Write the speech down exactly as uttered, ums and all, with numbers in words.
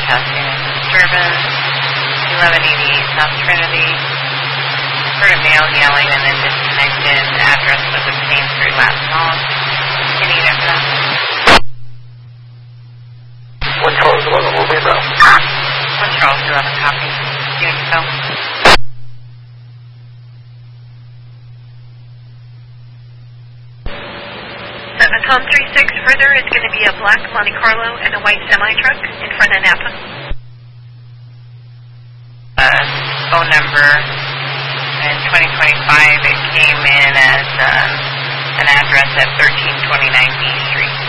testing and disturbance. eleven eighty-eight South Trinity. Heard a male yelling and then disconnected. The address was obtained through last known. Any unit for that? One Charles eleven will be about. One Charles eleven copy. Unit so. seven Tom three six further is going to be a black Monte Carlo and a white semi-truck in front of Napa. Uh, phone number in twenty twenty-five, it came in as uh, an address at thirteen twenty-nine B Street.